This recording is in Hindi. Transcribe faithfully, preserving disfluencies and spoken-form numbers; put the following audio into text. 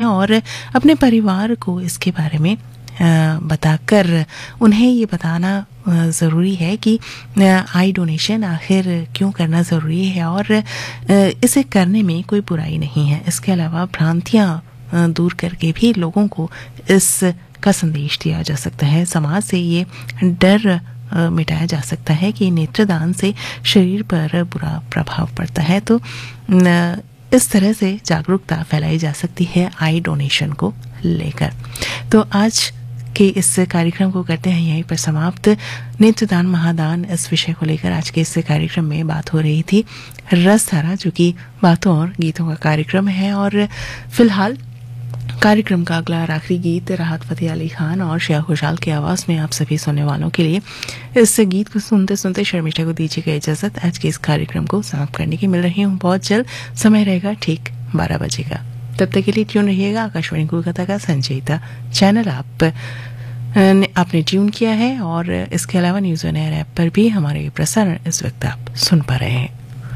और अपने परिवार को इसके बारे में बताकर उन्हें ये बताना ज़रूरी है कि आई डोनेशन आखिर क्यों करना ज़रूरी है और इसे करने में कोई बुराई नहीं है। इसके अलावा भ्रांतियाँ दूर करके भी लोगों को इस का संदेश दिया जा सकता है। समाज से ये डर मिटाया जा सकता है कि नेत्रदान से शरीर पर बुरा प्रभाव पड़ता है। तो इस तरह से जागरूकता फैलाई जा सकती है आई डोनेशन को लेकर। तो आज के इस कार्यक्रम को करते हैं यहीं पर समाप्त। नेत्रदान महादान इस विषय को लेकर आज के इस कार्यक्रम में बात हो रही थी। रसधारा जो कि बातों और गीतों का कार्यक्रम है और फिलहाल कार्यक्रम का अगला और आखिरी गीत राहत फतेह अली खान और श्रेया घोषाल की आवाज़ में आप सभी सुनने वालों के लिए इस गीत को सुनते सुनते शर्मिष्ठा को दीजिएगा इजाज़त। आज के इस कार्यक्रम को समाप्त करने की मिल रही हूँ बहुत जल्द। समय रहेगा ठीक बारह बजे का। तब तक के लिए ट्यून रहिएगा आकाशवाणी कोलकाता का संजीता चैनल आप आपने ट्यून किया है और इसके अलावा न्यूज़ ऑन एयर ऐप पर भी हमारे प्रसारण इस वक्त आप सुन पा रहे हैं।